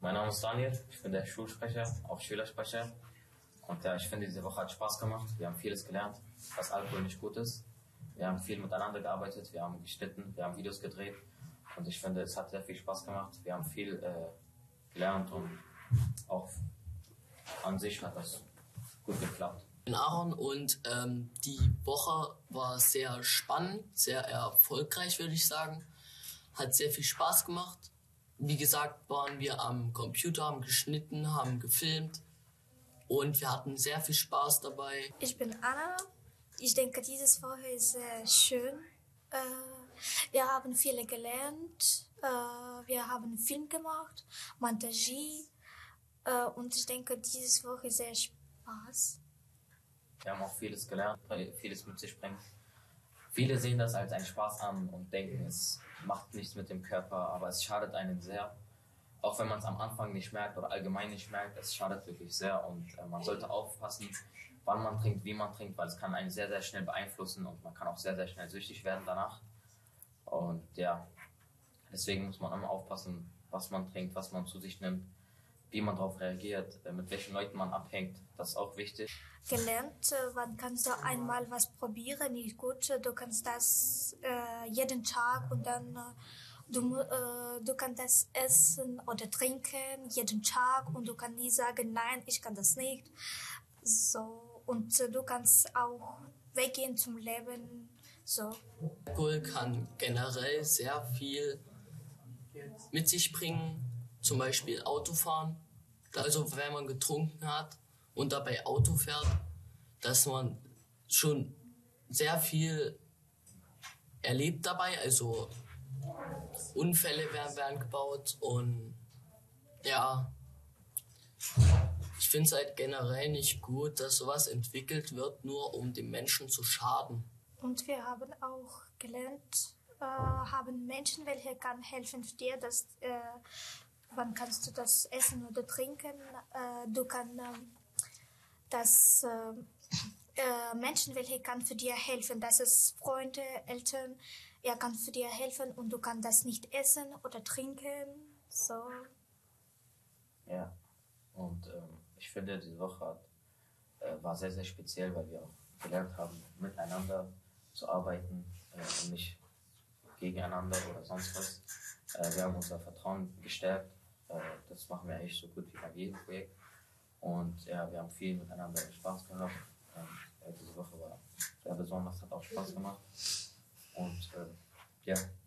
Mein Name ist Daniel, ich bin der Schulsprecher, auch Schülersprecher. Und ja, ich finde, diese Woche hat Spaß gemacht. Wir haben vieles gelernt, dass Alkohol nicht gut ist. Wir haben viel miteinander gearbeitet, wir haben geschnitten, wir haben Videos gedreht. Und ich finde, es hat sehr viel Spaß gemacht. Wir haben viel gelernt und auch an sich hat das gut geklappt. Ich bin Aaron und die Woche war sehr spannend, sehr erfolgreich, würde ich sagen. Hat sehr viel Spaß gemacht. Wie gesagt, waren wir am Computer, haben geschnitten, haben gefilmt und wir hatten sehr viel Spaß dabei. Ich bin Anna. Ich denke, diese Woche ist sehr schön. Wir haben viel gelernt. Wir haben einen Film gemacht, Montagie. Und ich denke, diese Woche ist sehr Spaß. Wir haben auch vieles gelernt, weil vieles mit sich bringt. Viele sehen das als einen Spaß an und denken, es macht nichts mit dem Körper, aber es schadet einem sehr. Auch wenn man es am Anfang nicht merkt oder allgemein nicht merkt, es schadet wirklich sehr und man sollte aufpassen, wann man trinkt, wie man trinkt, weil es kann einen sehr, sehr schnell beeinflussen und man kann auch sehr, sehr schnell süchtig werden danach. Und ja, deswegen muss man immer aufpassen, was man trinkt, was man zu sich nimmt, wie man darauf reagiert, mit welchen Leuten man abhängt, das ist auch wichtig. Gelernt, wann kannst du einmal was probieren, nicht gut, du kannst das jeden Tag und dann du kannst das essen oder trinken jeden Tag und du kannst nie sagen, nein, ich kann das nicht. So, und du kannst auch weggehen zum Leben. So. Alkohol kann generell sehr viel mit sich bringen, zum Beispiel Autofahren. Also wenn man getrunken hat und dabei Auto fährt, dass man schon sehr viel erlebt dabei, also Unfälle werden gebaut und ja, ich finde es halt generell nicht gut, dass sowas entwickelt wird, nur um den Menschen zu schaden. Und wir haben auch gelernt, haben Menschen, welche kann helfen dir, dass wann kannst du das essen oder trinken? Du kannst Menschen, welche kann für dir helfen. Das ist Freunde, Eltern. Er kann für dir helfen und du kannst das nicht essen oder trinken. So. Ja, und ich finde, diese Woche war sehr, sehr speziell, weil wir auch gelernt haben, miteinander zu arbeiten und nicht gegeneinander oder sonst was. Wir haben unser Vertrauen gestärkt. Das machen wir eigentlich so gut wie bei jedem Projekt. Und ja, wir haben viel miteinander Spaß gehabt. Diese Woche war sehr besonders, hat auch Spaß gemacht. Und ja.